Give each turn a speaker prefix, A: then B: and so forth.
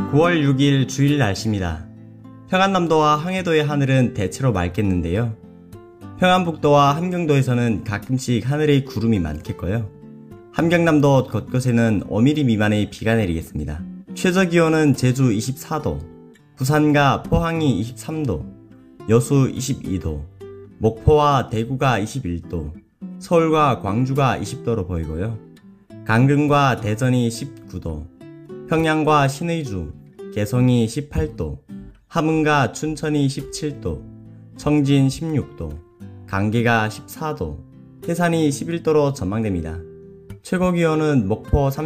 A: 9월 6일 주일 날씨입니다. 평안남도와 황해도의 하늘은 대체로 맑겠는데요. 평안북도와 함경도에서는 가끔씩 하늘에 구름이 많겠고요. 함경남도 곳곳에는 5mm 미만의 비가 내리겠습니다. 최저기온은 제주 24도, 부산과 포항이 23도, 여수 22도, 목포와 대구가 21도, 서울과 광주가 20도로 보이고요. 강릉과 대전이 19도, 평양과 신의주, 개성이 18도, 함흥과 춘천이 17도, 청진 16도, 강계가 14도, 해산이 11도로 전망됩니다. 최고기온은 목포